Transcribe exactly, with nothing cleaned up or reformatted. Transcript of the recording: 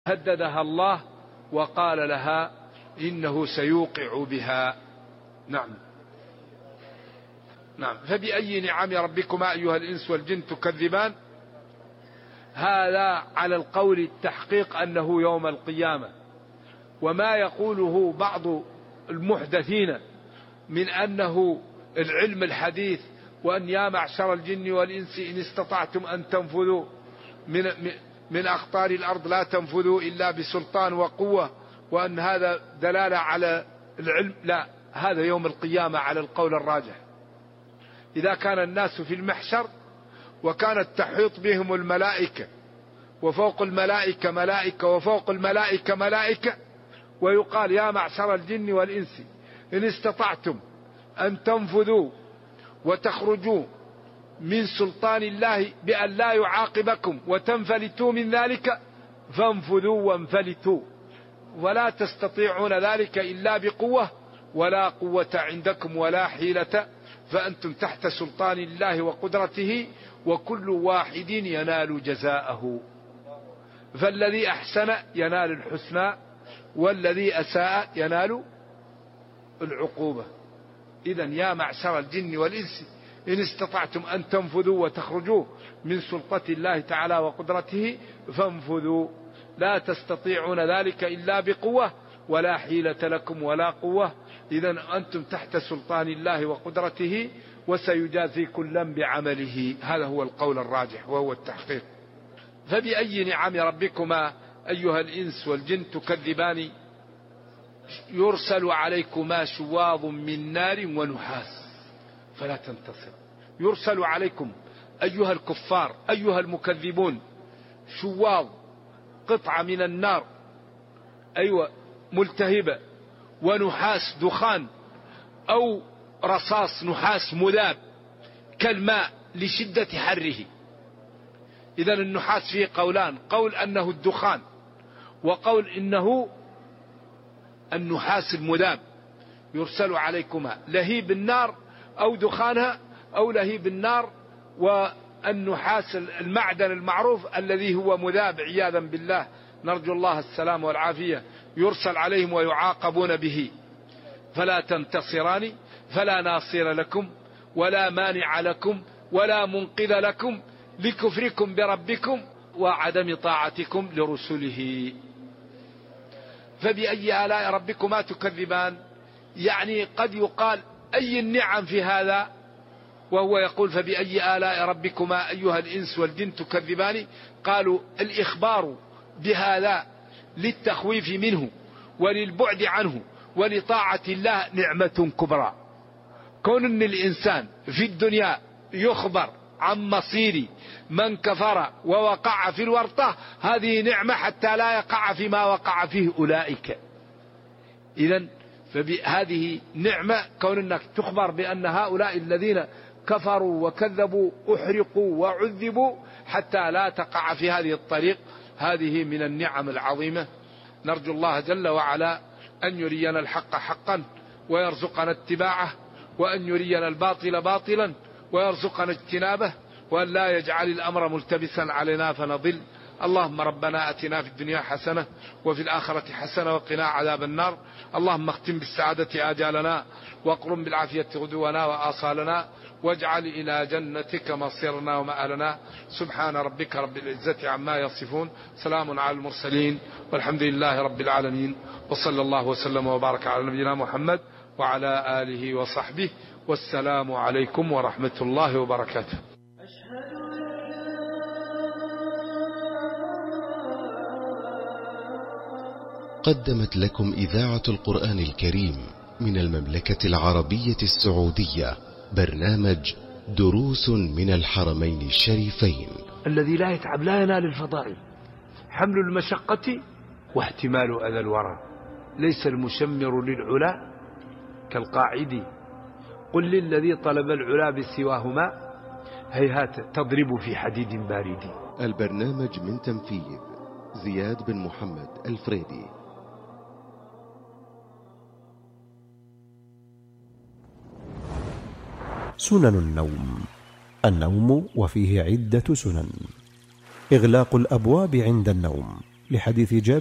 هددها الله وقال لها إنه سيوقع بها. نعم نعم فبأي نعم ربكما أيها الإنس والجن تكذبان. هذا على القول التحقيق أنه يوم القيامة. وما يقوله بعض المحدثين من أنه العلم الحديث، وأن يا معشر الجن والإنس إن استطعتم أن تنفذوا من من أقطار الأرض لا تنفذوا إلا بسلطان وقوة، وأن هذا دلالة على العلم. لا، هذا يوم القيامة على القول الراجح. إذا كان الناس في المحشر وكانت تحيط بهم الملائكة، وفوق الملائكة ملائكة وفوق الملائكة ملائكة، ويقال يا معشر الجن والإنس إن استطعتم أن تنفذوا وتخرجوا من سلطان الله بأن لا يعاقبكم وتنفلتوا من ذلك فانفذوا وانفلتوا، ولا تستطيعون ذلك إلا بقوة، ولا قوة عندكم ولا حيلة، فأنتم تحت سلطان الله وقدرته، وكل واحد ينال جزاءه. فالذي أحسن ينال الحسنى، والذي أساء ينال العقوبة. إذن يا معشر الجن والإنس إن استطعتم أن تنفذوا وتخرجوا من سلطة الله تعالى وقدرته فانفذوا، لا تستطيعون ذلك إلا بقوة، ولا حيلة لكم ولا قوة. إذن أنتم تحت سلطان الله وقدرته، وسيجازي كلا بعمله. هذا هو القول الراجح وهو التحقيق. فبأي نعم ربكما أيها الإنس والجن تكذبان. يرسل عليكما شواظ من نار ونحاس فلا تنتصر. يرسل عليكم أيها الكفار أيها المكذبون شواظ، قطعة من النار، أيوة ملتهبة، ونحاس دخان أو رصاص نحاس مذاب كالماء لشدة حره. إذن النحاس فيه قولان، قول أنه الدخان، وقول إنه النحاس المذاب. يرسل عليكما لهيب النار أو دخانها أو لهيب النار، والنحاس المعدن المعروف الذي هو مذاب عياذا بالله، نرجو الله السلام والعافية، يرسل عليهم ويعاقبون به. فلا تنتصران، فلا ناصر لكم ولا مانع لكم ولا منقذ لكم لكفركم بربكم وعدم طاعتكم لرسله. فبأي آلاء ربكما تكذبان. يعني قد يقال أي النعم في هذا، وهو يقول فبأي آلاء ربكما أيها الإنس والجن تكذبان. قالوا الإخبار بهذا للتخويف منه وللبعد عنه ولطاعة الله نعمة كبرى. كون أن الإنسان في الدنيا يخبر عن مصير من كفر ووقع في الورطة، هذه نعمة حتى لا يقع فيما وقع فيه أولئك. إذن فهذه نعمة كون أنك تخبر بأن هؤلاء الذين كفروا وكذبوا أحرقوا وعذبوا حتى لا تقع في هذه الطريق. هذه من النعم العظيمة. نرجو الله جل وعلا أن يرينا الحق حقا ويرزقنا اتباعه، وأن يرينا الباطل باطلا ويرزقنا اجتنابه، وأن لا يجعل الأمر ملتبسا علينا فنضل. اللهم ربنا أتنا في الدنيا حسنة وفي الآخرة حسنة وقنا عذاب النار. اللهم اختم بالسعادة آجالنا، واقرم بالعافية غدونا وآصالنا، واجعل إلى جنتك مصيرنا ومآلنا. سبحان ربك رب العزة عما يصفون، سلام على المرسلين، والحمد لله رب العالمين، وصلى الله وسلم وبارك على نبينا محمد وعلى آله وصحبه، والسلام عليكم ورحمة الله وبركاته. قدمت لكم إذاعة القرآن الكريم من المملكة العربية السعودية برنامج دروس من الحرمين الشريفين. الذي لا يتعب لا ينال الفضائل. حمل المشقة واحتمال أذى الورى. ليس المشمر للعلا كالقاعد. قل للذي طلب العلا بسواهما هيهات تضرب في حديد بارد. البرنامج من تنفيذ زياد بن محمد الفريدي. سنن النوم. النوم وفيه عدة سنن. إغلاق الأبواب عند النوم لحديث جابر